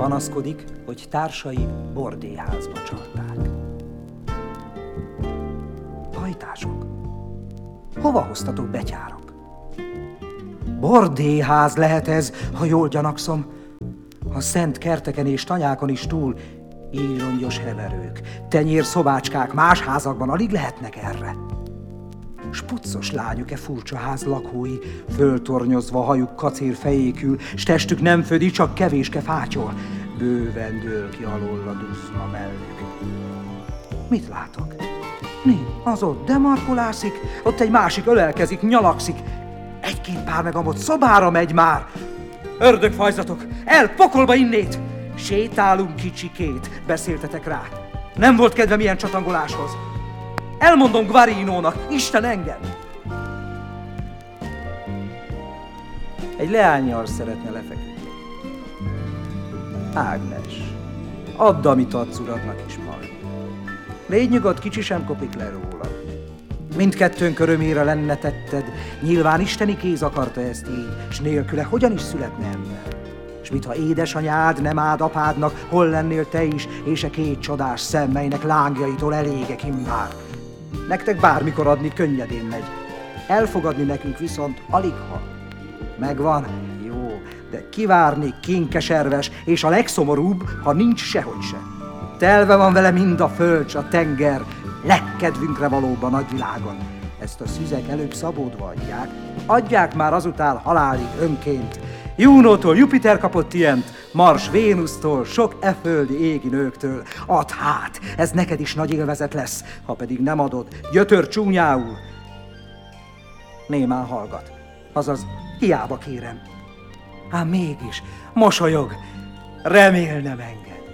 Panaszkodik, hogy társai bordélyházba csalták. Hajtások, hova hoztatok, betyárok? Bordélyház lehet ez, ha jól gyanakszom. A szent kerteken és tanyákon is túl írongyos heverők, tenyérszobácskák más házakban alig lehetnek erre. S puccos lányok furcsa ház lakói, föltornyozva hajuk kacér fejékül, s testük nem födi, csak kevéske fátyol, bőven dől ki alól a duszma mellük. Mit látok? Né, az ott demarkolászik, ott egy másik ölelkezik, nyalakszik. Egy-két pár meg amott szobára megy már. Ördögfajzatok, el pokolba innét! Sétálunk kicsikét, beszéltetek rá. Nem volt kedvem ilyen csatangoláshoz. Elmondom Guarinónak, Isten engem! Egy leánnyal szeretne lefeküdni. Ágnes, add, amit adsz uradnak is majd. Légy nyugodt, kicsi sem kopik le róla. Mindkettőnk örömére lenne tetted, nyilván isteni kéz akarta ezt így, s nélküle hogyan is születne ember? S mintha édesanyád nem áld apádnak, hol lennél te is, és a két csodás szem, melynek lángjaitól elégek immár. Nektek bármikor adni könnyedén megy, elfogadni nekünk viszont alig ha. Megvan? Jó, de kivárni kinkeserves, és a legszomorúbb, ha nincs sehogy se. Telve van vele mind a föld, s a tenger, legkedvünkre valóban nagyvilágon. Ezt a szüzek előbb szabódva adják már azután halálig önként. Júnótól Jupiter kapott ilyent, Mars Vénusztól, sok földi égi nőktől. Add hát, ez neked is nagy élvezet lesz, ha pedig nem adod, gyötör csúnyául. Némán hallgat, azaz hiába kérem. Ám mégis, mosolyog, remélnem enged.